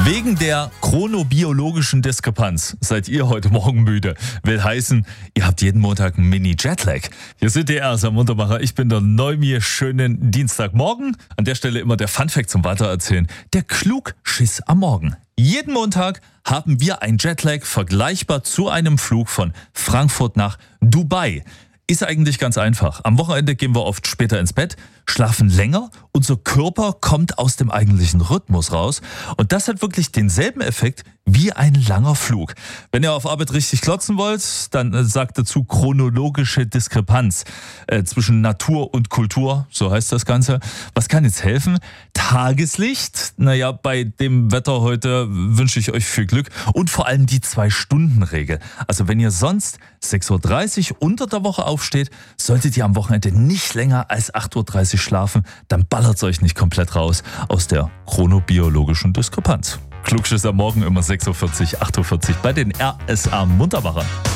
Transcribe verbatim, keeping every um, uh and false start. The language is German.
Wegen der chronobiologischen Diskrepanz seid ihr heute Morgen müde. Will heißen, ihr habt jeden Montag einen Mini-Jetlag. Hier sind die ersten Muntermacher. Ich bin der Neumir. Schönen Dienstagmorgen. An der Stelle immer der Funfact zum Weitererzählen. Der Klugschiss am Morgen. Jeden Montag haben wir einen Jetlag vergleichbar zu einem Flug von Frankfurt nach Dubai. Ist eigentlich ganz einfach. Am Wochenende gehen wir oft später ins Bett, schlafen länger, unser Körper kommt aus dem eigentlichen Rhythmus raus und das hat wirklich denselben Effekt wie ein langer Flug. Wenn ihr auf Arbeit richtig klotzen wollt, dann äh, sagt dazu chronologische Diskrepanz äh, zwischen Natur und Kultur, so heißt das Ganze. Was kann jetzt helfen? Tageslicht, naja, bei dem Wetter heute wünsche ich euch viel Glück und vor allem die Zwei-Stunden-Regel. Also wenn ihr sonst sechs Uhr dreißig unter der Woche aufsteht, solltet ihr am Wochenende nicht länger als acht Uhr dreißig schlafen, dann ballert es euch nicht komplett raus aus der chronobiologischen Diskrepanz. Klugschiss am Morgen immer sechs Uhr vierzig, acht Uhr vierzig bei den R S A Muntermachern.